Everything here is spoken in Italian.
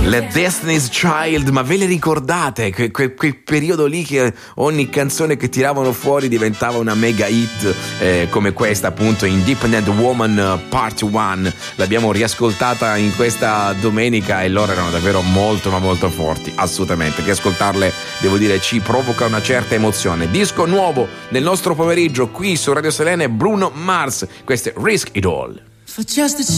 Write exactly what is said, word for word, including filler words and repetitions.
Le Destiny's Child, ma ve le ricordate? Que- que- quel periodo lì che ogni canzone che tiravano fuori diventava una mega hit, eh, come questa appunto, Independent Woman Part uno. L'abbiamo riascoltata in questa domenica e loro erano davvero molto ma molto forti, assolutamente. Riascoltarle, devo dire, ci provoca una certa emozione. Disco nuovo nel nostro pomeriggio qui su Radio Selene, Bruno Mars. Questo è Risk It All. For just a